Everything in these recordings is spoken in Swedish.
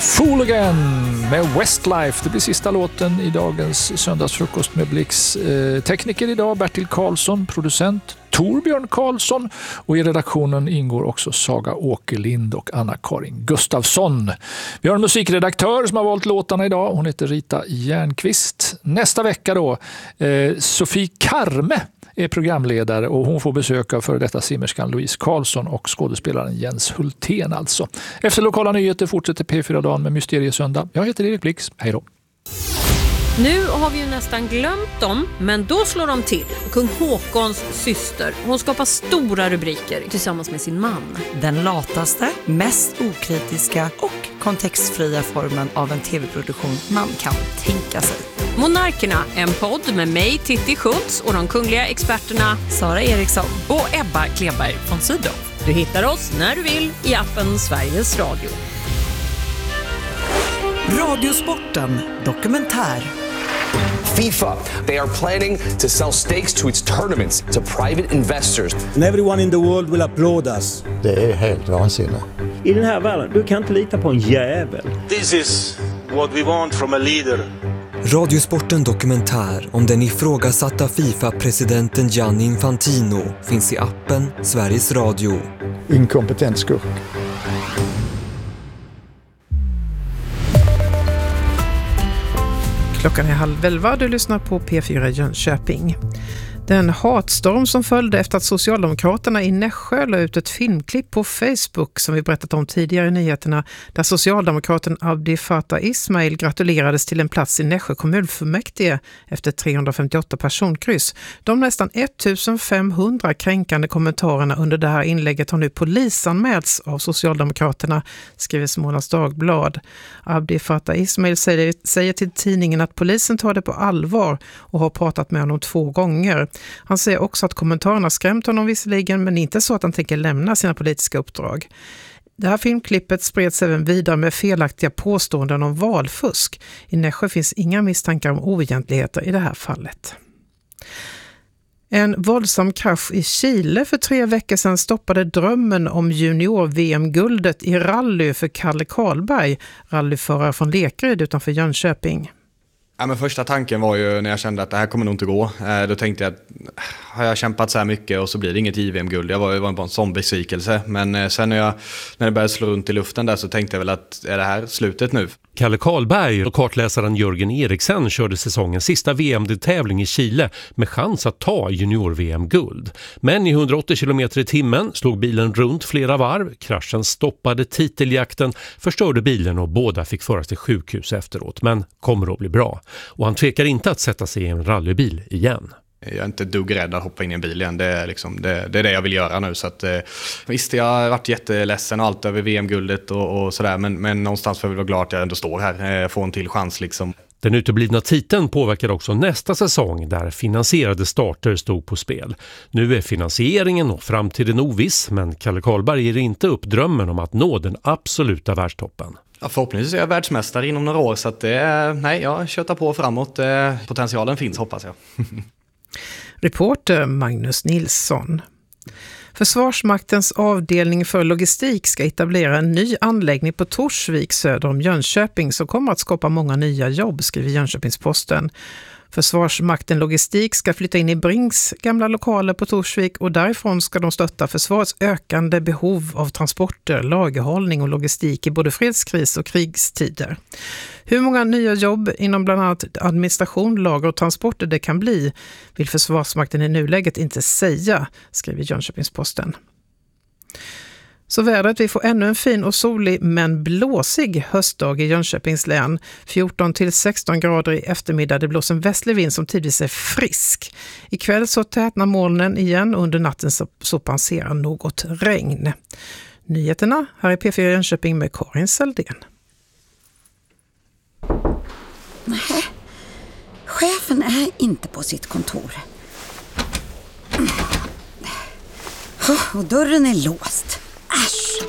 Fool Again med Westlife. Det blir sista låten i dagens söndagsfrukost med Blix. Tekniker idag Bertil Karlsson, producent Torbjörn Karlsson och i redaktionen ingår också Saga Åkerlind och Anna-Karin Gustafsson. Vi har en musikredaktör som har valt låtarna idag. Hon heter Rita Järnqvist. Nästa vecka då, Sofie Karme är programledare och hon får besök av före detta simmerskan Louise Karlsson och skådespelaren Jens Hultén alltså. Efter lokala nyheter fortsätter P4-dagen med Mysteriesöndag. Jag heter Erik Blix. Hej då. Nu har vi ju nästan glömt dem, men då slår de till. Kung Håkons syster. Hon skapar stora rubriker tillsammans med sin man. Den lataste, mest okritiska och kontextfria formen av en tv-produktion man kan tänka sig. Monarkerna, en podd med mig, Titti Schultz och de kungliga experterna Sara Eriksson och Ebba Kleberg von Sydow. Du hittar oss när du vill i appen Sveriges Radio. Radiosporten dokumentär. FIFA, they are planning to sell stakes to its tournaments to private investors. And everyone in the world will applaud us. Det är helt vansinnigt. I den här världen, du kan inte lita på en jävel. This is what we want from a leader. Radiosporten dokumentär om den ifrågasatta FIFA-presidenten Gianni Infantino finns i appen Sveriges Radio. Inkompetent skurk. Klockan är 10:30, du lyssnar på P4 Jönköping. Den hatstorm som följde efter att Socialdemokraterna i Nässjö la ut ett filmklipp på Facebook som vi berättat om tidigare i nyheterna, där Socialdemokraten Abdi Fattah Ismail gratulerades till en plats i Nässjö kommunfullmäktige efter 358 personkryss. De nästan 1500 kränkande kommentarerna under det här inlägget har nu polisanmälts av Socialdemokraterna, skriver Smålands Dagblad. Abdi Fattah Ismail säger till tidningen att polisen tar det på allvar och har pratat med honom 2 gånger. Han säger också att kommentarerna skrämt honom visserligen, men inte så att han tänker lämna sina politiska uppdrag. Det här filmklippet spreds även vidare med felaktiga påståenden om valfusk. I Nässjö finns inga misstankar om oegentligheter i det här fallet. En våldsam krasch i Chile för 3 veckor sedan stoppade drömmen om junior-VM-guldet i rally för Kalle Karlberg, rallyförare från Lekeryd utanför Jönköping. Ja, men första tanken var ju när jag kände att det här kommer nog inte gå. Då tänkte jag att har jag kämpat så här mycket och så blir det inget JVM-guld. Jag var bara en sån besvikelse. Men sen när det började slå runt i luften där så tänkte jag väl att är det här slutet nu? Kalle Karlberg och kartläsaren Jörgen Eriksen körde säsongens sista VM-tävling i Chile med chans att ta junior-VM-guld. Men i 180 km i timmen slog bilen runt flera varv. Kraschen stoppade titeljakten, förstörde bilen och båda fick föras till sjukhus efteråt. Men kommer att bli bra. Och han tvekar inte att sätta sig i en rallybil igen. Jag är inte dugg rädd att hoppa in i en bil igen. Det är det jag vill göra nu. Så att, visst, jag har varit jätteledsen och allt över VM-guldet och sådär. Men någonstans får jag vara glad att jag ändå står här. Får en till chans liksom. Den uteblivna titeln påverkar också nästa säsong där finansierade starter stod på spel. Nu är finansieringen och framtiden oviss, men Kalle Karlberg ger inte upp drömmen om att nå den absoluta världstoppen. Ja, förhoppningsvis är jag världsmästare inom några år så att jag köttar på framåt. Potentialen finns, hoppas jag. Reporter Magnus Nilsson. Försvarsmaktens avdelning för logistik ska etablera en ny anläggning på Torsvik söder om Jönköping som kommer att skapa många nya jobb, skriver Jönköpings-Posten. Försvarsmakten Logistik ska flytta in i Brings gamla lokaler på Torsvik och därifrån ska de stötta försvarets ökande behov av transporter, lagerhållning och logistik i både fredskris och krigstider. Hur många nya jobb inom bland annat administration, lager och transporter det kan bli vill Försvarsmakten i nuläget inte säga, skriver Jönköpings-Posten. Så vädret, vi får ännu en fin och solig men blåsig höstdag i Jönköpings län. 14-16 grader i eftermiddag. Det blåser en västlig vind som tidvis är frisk. Ikväll så tätnar molnen igen och under natten så passerar något regn. Nyheterna här i P4 Jönköping med Karin Seldén. Nej, chefen är inte på sitt kontor. Och dörren är låst. Äsch!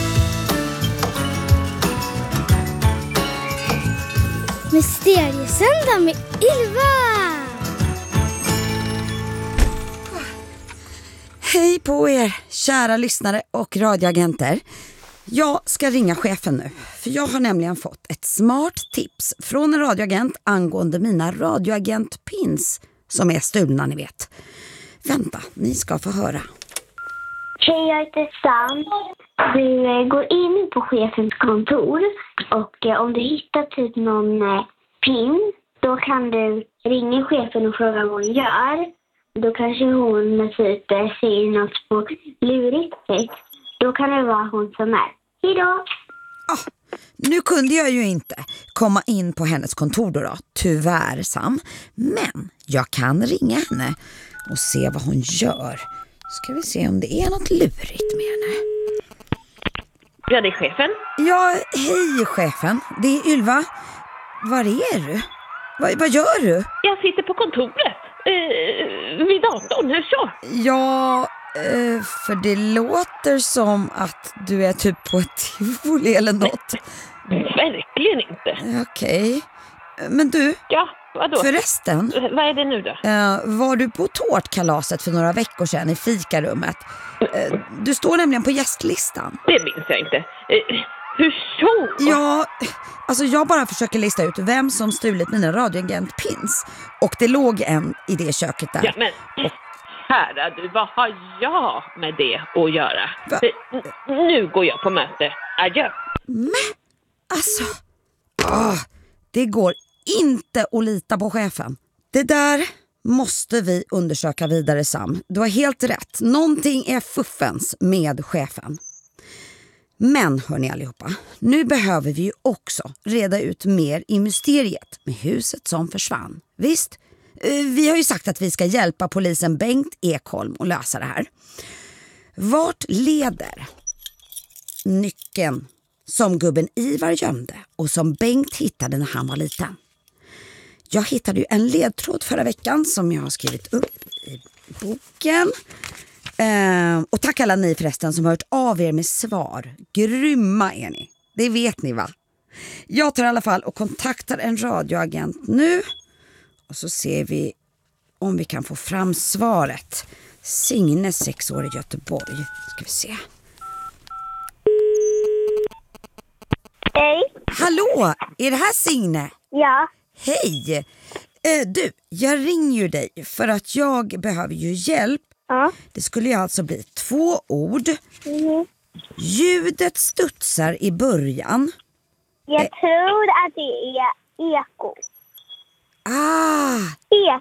Mysteriesöndag med Ylva! Hej på er, kära lyssnare och radioagenter. Jag ska ringa chefen nu, för jag har nämligen fått ett smart tips från en radioagent angående mina radioagentpins som är stulna, ni vet. Vänta, ni ska få höra. Hej, jag heter Sam. Du går in på chefens kontor och om du hittar typ någon pin, då kan du ringa chefen och fråga vad hon gör. Då kanske hon typ säger något på lurigt sätt. Då kan det vara hon som är. Hejdå! Nu kunde jag ju inte komma in på hennes kontor då, tyvärr Sam. Men jag kan ringa henne och se vad hon gör. Ska vi se om det är något lurigt med henne. Ja, det är chefen. Ja, hej chefen. Det är Ylva. Var är du? Vad gör du? Jag sitter på kontoret. Vid datorn, hur så? Ja, för det låter som att du är typ på ett tivoli eller något. Verkligen inte. Okej. Men du, ja, vadå? Förresten. Vad är det nu då? Var du på tårtkalaset för några veckor sedan i fikarummet? Du står nämligen på gästlistan. Det minns jag inte. Hur så? Ja, alltså jag bara försöker lista ut vem som stulit mina radioagentpins. Och det låg en i det köket där. Ja, men herra du, vad har jag med det att göra? Nu går jag på möte. Adjö. Men, alltså... det går inte att lita på chefen. Det där måste vi undersöka vidare, Sam. Du har helt rätt. Någonting är fuffens med chefen. Men hörni allihopa, nu behöver vi ju också reda ut mer i mysteriet med huset som försvann. Visst? Vi har ju sagt att vi ska hjälpa polisen Bengt Ekholm att lösa det här. Vart leder nyckeln som gubben Ivar gömde och som Bengt hittade när han var liten? Jag hittade ju en ledtråd förra veckan som jag har skrivit upp i boken. Och tack alla ni förresten som har hört av er med svar. Grymma är ni. Det vet ni, va? Jag tar i alla fall och kontaktar en radioagent nu. Och så ser vi om vi kan få fram svaret. Signe, 6 år i Göteborg. Ska vi se. Hej. Hallå, är det här Signe? Ja. Hej. Du, jag ringer ju dig för att jag behöver ju hjälp. Ja. Det skulle ju alltså bli 2 ord. Ljudet studsar i början. Jag tror att det är eko. Ek.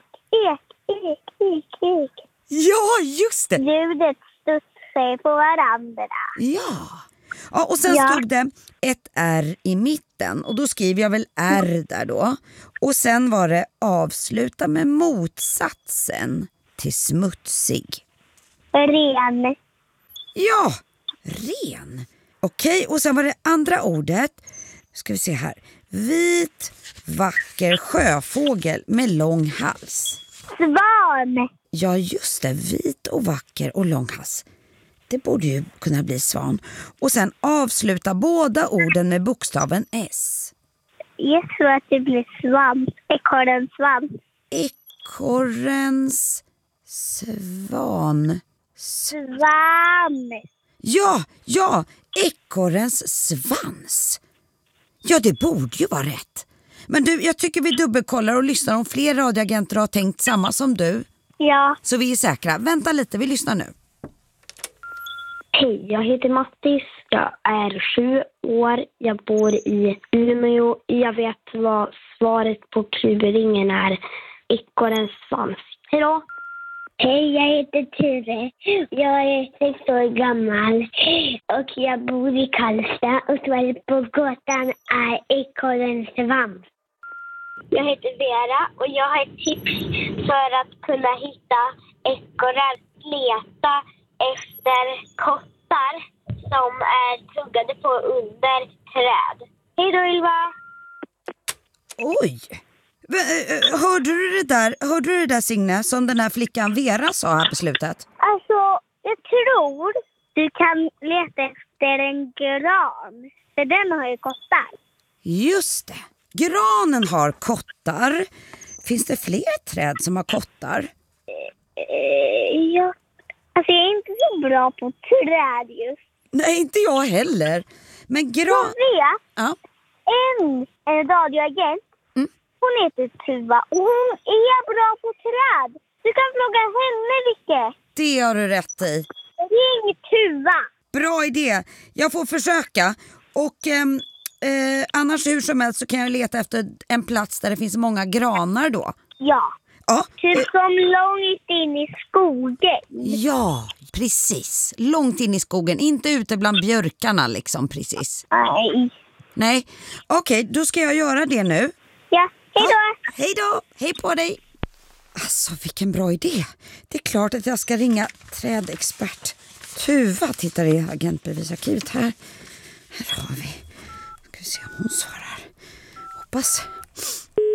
Ja, just det. Ljudet studsar på varandra. Ja, och sen stod det ett R i mitten. Och då skriver jag väl R där då. Och sen var det avsluta med motsatsen till smutsig. Ren. Ja, ren. Okej, och sen var det andra ordet. Ska vi se här. Vit, vacker sjöfågel med lång hals. Svan. Ja, just det. Vit och vacker och lång hals. Det borde ju kunna bli svan. Och sen avsluta båda orden med bokstaven S. Jag tror att det blir svamp. Ekorrens svamp. Ekorrens svan. Svan. Ja, ekorrens svans. Ja, det borde ju vara rätt. Men du, jag tycker vi dubbelkollar och lyssnar om fler radioagenter har tänkt samma som du. Ja. Så vi är säkra. Vänta lite, vi lyssnar nu. Hej, jag heter Mattis. Jag är 7 år. Jag bor i Umeå. Jag vet vad svaret på klubbringen är. Ekorrens svans. Hej då! Hej, jag heter Ture. Jag är 6 år gammal och jag bor i Karlstad och svaret på gåtan är ekorrens svans. Jag heter Vera och jag har ett tips för att kunna hitta ekorrar. Leta efter kottar som är tuggade på under träd. Hej då, Ylva! Oj! Hörde du det där Signe som den här flickan Vera sa här på slutet? Alltså, jag tror du kan leta efter en gran. För den har ju kottar. Just det. Granen har kottar. Finns det fler träd som har kottar? Ja. Alltså jag är inte så bra på träd just. Nej, inte jag heller. Men Ja. En radioagent. Hon heter Tuva och hon är bra på träd. Du kan fråga henne, Vicke. Det har du rätt i. Ring Tuva. Bra idé. Jag får försöka. Och annars hur som helst så kan jag leta efter en plats där det finns många granar då. Ja. Typ som långt in i skogen. Ja, precis. Långt in i skogen. Inte ute bland björkarna liksom, precis. Nej. Okej, då ska jag göra det nu. Ja, hej då. Hej då. Hej på dig. Alltså, vilken bra idé. Det är klart att jag ska ringa trädexpert Tuva. Tittar i agentbevisarkivet här. Här har vi. Ska vi se om hon svarar. Hoppas.